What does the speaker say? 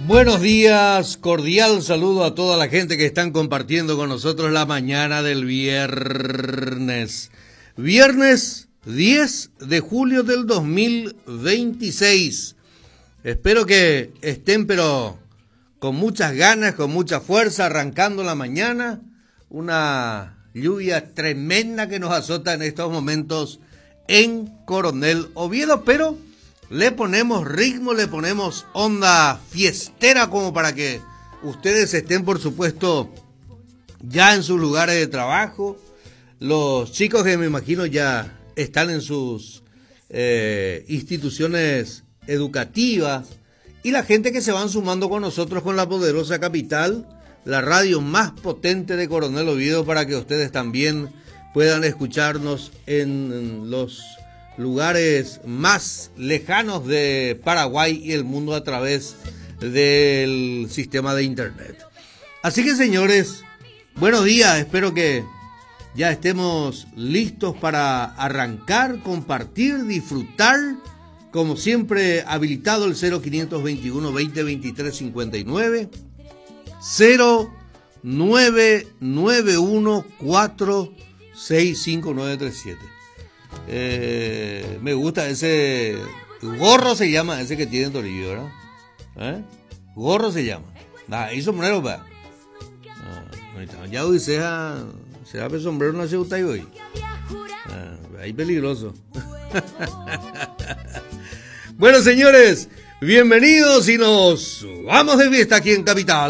Buenos días, cordial saludo a toda la gente que están compartiendo con nosotros la mañana del viernes. Viernes 10 de julio del 2026. Espero que estén pero con muchas ganas, con mucha fuerza, arrancando la mañana. Una lluvia tremenda que nos azota en estos momentos en Coronel Oviedo, pero le ponemos ritmo, le ponemos onda fiestera como para que ustedes estén, por supuesto, ya en sus lugares de trabajo. Los chicos que me imagino ya están en sus instituciones educativas y la gente que se van sumando con nosotros con la poderosa capital, la radio más potente de Coronel Oviedo, para que ustedes también puedan escucharnos en los lugares más lejanos de Paraguay y el mundo a través del sistema de internet. Así que, señores, buenos días, espero que ya estemos listos para arrancar, compartir, disfrutar. Como siempre, habilitado el 0521 20 23 59, 0991 465937. Me gusta ese gorro, se llama ese que tiene Torillo, ¿verdad? Gorro se llama. Y sombrero, pa. Ya hoy será el sombrero no se gusta hoy. Ahí peligroso. Bueno, señores, bienvenidos y nos vamos de fiesta aquí en Capital.